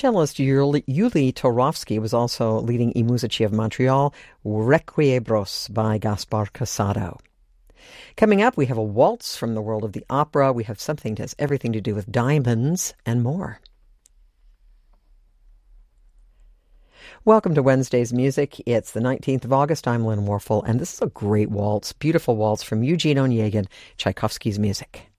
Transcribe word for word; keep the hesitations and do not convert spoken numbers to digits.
Cellist Yuli, Yuli Torovsky was also leading I Musici of Montreal, Requiebros by Gaspar Casado. Coming up, we have a waltz from the world of the opera. We have something that has everything to do with diamonds and more. Welcome to Wednesday's Music. It's the nineteenth of August. I'm Lynn Warfel, and this is a great waltz, beautiful waltz from Eugene Onegin, Tchaikovsky's music.